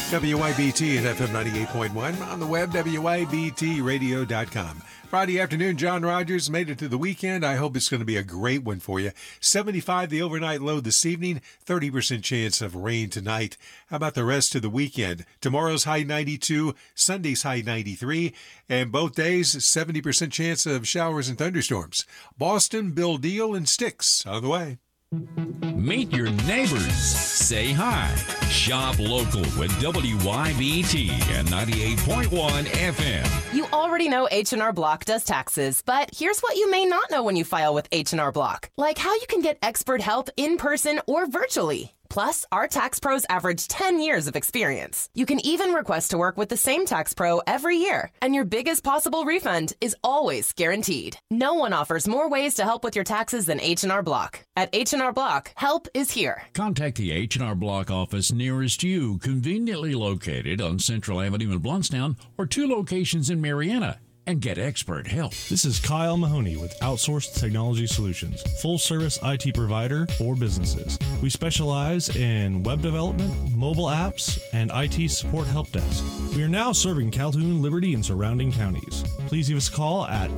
WYBT at FM 98.1, on the web, WYBTradio.com. Friday afternoon, John Rogers made it to the weekend. I hope it's going to be a great one for you. 75 the overnight low this evening, 30% chance of rain tonight. How about the rest of the weekend? Tomorrow's high 92, Sunday's high 93, and both days, 70% chance of showers and thunderstorms. Boston, Bill Deal, and Styx on the way. Meet your neighbors. Say hi. Shop local with WYBT and 98.1 FM. You already know H&R Block does taxes, but here's what you may not know when you file with H&R Block. Like how you can get expert help in person or virtually. Plus, our tax pros average 10 years of experience. You can even request to work with the same tax pro every year, and your biggest possible refund is always guaranteed. No one offers more ways to help with your taxes than H&R Block. At H&R Block, help is here. Contact the H&R Block office nearest you, conveniently located on Central Avenue in Blountstown, or 2 locations in Marietta, and get expert help. This is Kyle Mahoney with Outsourced Technology Solutions, full-service IT provider for businesses. We specialize in web development, mobile apps, and IT support help desk. We are now serving Calhoun, Liberty, and surrounding counties. Please give us a call at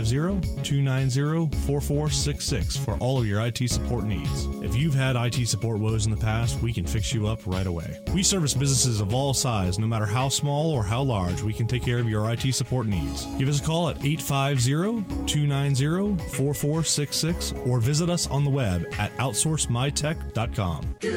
850-290-4466 for all of your IT support needs. If you've had IT support woes in the past, we can fix you up right away. We service businesses of all size, no matter how small or how large. We can take care of your IT support needs. Give us a call at 850-290-4466 or visit us on the web at outsourcemytech.com.